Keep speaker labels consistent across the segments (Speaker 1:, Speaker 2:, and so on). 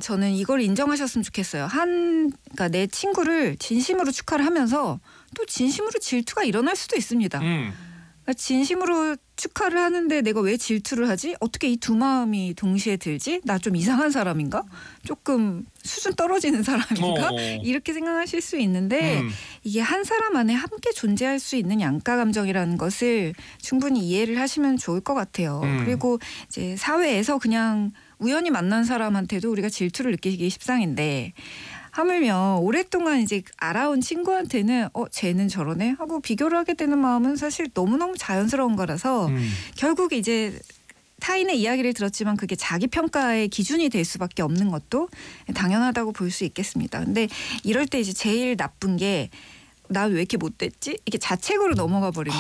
Speaker 1: 저는 이걸 인정하셨으면 좋겠어요. 그러니까 내 친구를 진심으로 축하를 하면서 또 진심으로 질투가 일어날 수도 있습니다. 그러니까 진심으로 축하를 하는데 내가 왜 질투를 하지? 어떻게 이 두 마음이 동시에 들지? 나 좀 이상한 사람인가? 조금 수준 떨어지는 사람인가? 이렇게 생각하실 수 있는데 이게 한 사람 안에 함께 존재할 수 있는 양가 감정이라는 것을 충분히 이해를 하시면 좋을 것 같아요. 그리고 이제 사회에서 그냥 우연히 만난 사람한테도 우리가 질투를 느끼기 십상인데 하물며 오랫동안 이제 알아온 친구한테는 쟤는 저러네 하고 비교를 하게 되는 마음은 사실 너무너무 자연스러운 거라서 결국 이제 타인의 이야기를 들었지만 그게 자기 평가의 기준이 될 수밖에 없는 것도 당연하다고 볼 수 있겠습니다. 근데 이럴 때 이제 제일 나쁜 게 나 왜 이렇게 못됐지? 이게 자책으로 넘어가 버리면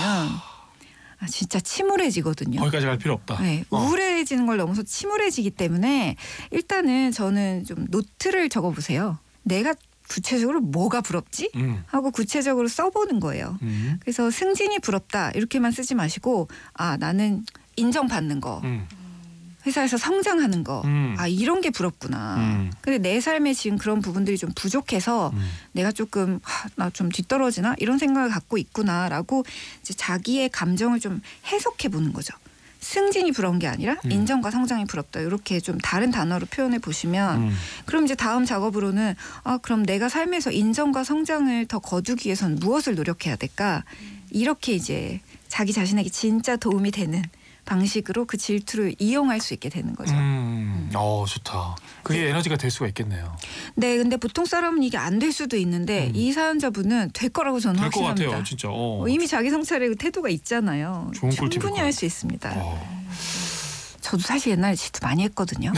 Speaker 1: 진짜 침울해지거든요.
Speaker 2: 거기까지 갈 필요 없다.
Speaker 1: 네, 우울해지는 걸 넘어서 침울해지기 때문에 일단은 저는 좀 노트를 적어보세요. 내가 구체적으로 뭐가 부럽지? 하고 구체적으로 써보는 거예요. 그래서 승진이 부럽다 이렇게만 쓰지 마시고 나는 인정받는 거. 회사에서 성장하는 거. 이런 게 부럽구나. 근데 내 삶에 지금 그런 부분들이 좀 부족해서 내가 조금 나 좀 뒤떨어지나 이런 생각을 갖고 있구나라고 이제 자기의 감정을 좀 해석해 보는 거죠. 승진이 부러운 게 아니라 인정과 성장이 부럽다. 이렇게 좀 다른 단어로 표현해 보시면 그럼 이제 다음 작업으로는 그럼 내가 삶에서 인정과 성장을 더 거두기 위해서는 무엇을 노력해야 될까? 이렇게 이제 자기 자신에게 진짜 도움이 되는 방식으로 그 질투를 이용할 수 있게 되는 거죠.
Speaker 2: 좋다. 그게 에너지가 될 수가 있겠네요.
Speaker 1: 네, 근데 보통 사람은 이게 안 될 수도 있는데 이 사연자분은 될 거라고 저는
Speaker 2: 될 것
Speaker 1: 확신합니다.
Speaker 2: 같아요, 진짜.
Speaker 1: 이미 자기 성찰의 그 태도가 있잖아요.
Speaker 2: 좋은 꿀팁일
Speaker 1: 충분히
Speaker 2: 것
Speaker 1: 할 수 있습니다. 저도 사실 옛날에 질투 많이 했거든요.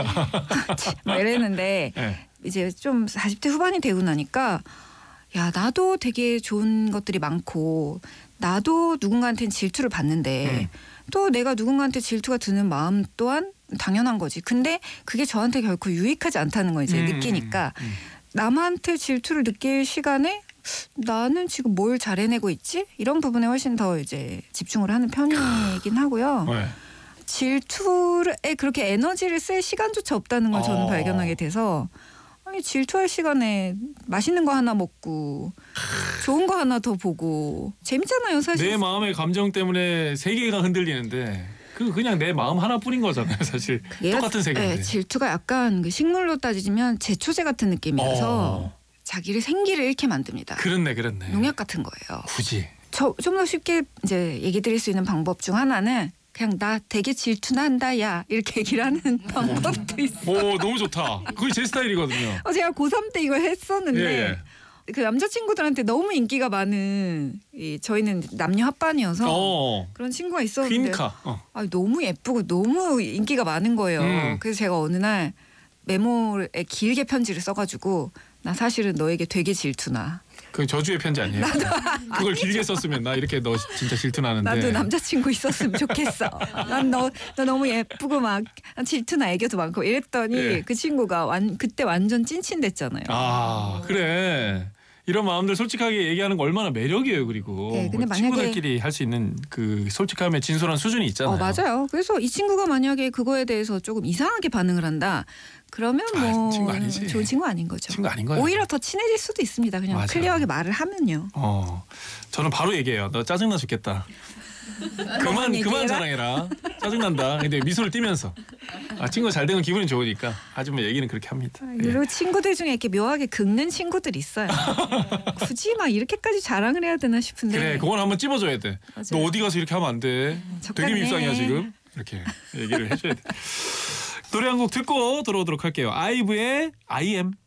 Speaker 1: 뭐 이랬는데
Speaker 2: 네.
Speaker 1: 이제 좀 40대 후반이 되고 나니까 야 나도 되게 좋은 것들이 많고 나도 누군가한테는 질투를 받는데 또 내가 누군가한테 질투가 드는 마음 또한 당연한 거지. 근데 그게 저한테 결코 유익하지 않다는 거 이제 느끼니까 남한테 질투를 느낄 시간에 나는 지금 뭘 잘 해내고 있지? 이런 부분에 훨씬 더 이제 집중을 하는 편이긴 하고요.
Speaker 2: 네.
Speaker 1: 질투에 그렇게 에너지를 쓸 시간조차 없다는 걸 저는 발견하게 돼서 질투할 시간에 맛있는 거 하나 먹고 좋은 거 하나 더 보고 재밌잖아요 사실.
Speaker 2: 내 마음의 감정 때문에 세계가 흔들리는데 그냥 내 마음 하나뿐인 거잖아요 사실. 똑같은 세계인데.
Speaker 1: 질투가 약간 그 식물로 따지면 제초제 같은 느낌이라서 자기를 생기를 잃게 만듭니다.
Speaker 2: 그렇네.
Speaker 1: 농약 같은 거예요.
Speaker 2: 굳이.
Speaker 1: 좀 더 쉽게 이제 얘기 드릴 수 있는 방법 중 하나는 그냥 나 되게 질투난다 야 이렇게 얘기를 하는 방법도 있어요.
Speaker 2: 너무 좋다. 그게 제 스타일이거든요.
Speaker 1: 제가 고3 때 이걸 했었는데 그 남자친구들한테 너무 인기가 많은 저희는 남녀 합반이어서 그런 친구가 있었는데
Speaker 2: 퀸카.
Speaker 1: 너무 예쁘고 너무 인기가 많은 거예요. 그래서 제가 어느 날 메모에 길게 편지를 써가지고 나 사실은 너에게 되게 질투나.
Speaker 2: 그 저주의 편지 아니에요? 그걸 길게 썼으면 나 이렇게 너 진짜 질투나는데.
Speaker 1: 나도 남자친구 있었으면 좋겠어. 난 너 너무 예쁘고 막 질투나 애교도 많고 이랬더니 그 친구가 그때 완전 찐친 됐잖아요.
Speaker 2: 그래. 이런 마음들 솔직하게 얘기하는 거 얼마나 매력이에요. 그리고
Speaker 1: 근데 만약에
Speaker 2: 친구들끼리 할 수 있는 그 솔직함의 진솔한 수준이 있잖아요.
Speaker 1: 맞아요. 그래서 이 친구가 만약에 그거에 대해서 조금 이상하게 반응을 한다. 그러면
Speaker 2: 친구 아니지.
Speaker 1: 좋은 친구 아닌 거죠.
Speaker 2: 친구 아닌 거예요.
Speaker 1: 오히려 더 친해질 수도 있습니다. 그냥
Speaker 2: 맞아.
Speaker 1: 클리어하게 말을 하면요.
Speaker 2: 저는 바로 얘기해요. 너 짜증나 죽겠다. 그만 자랑해라. 짜증난다. 근데 미소를 띠면서 친구가 잘 되면 기분이 좋으니까 하지만 얘기는 그렇게 합니다.
Speaker 1: 그리고 친구들 중에 이렇게 묘하게 긁는 친구들 있어요. 굳이 막 이렇게까지 자랑을 해야 되나 싶은데.
Speaker 2: 그래, 그건 한번 찝어줘야 돼.
Speaker 1: 맞아요.
Speaker 2: 너 어디 가서 이렇게 하면 안 돼. 되게 밉상이야 지금. 이렇게 얘기를 해줘야 돼. 노래 한 곡 듣고 들어오도록 할게요. 아이브의 I am.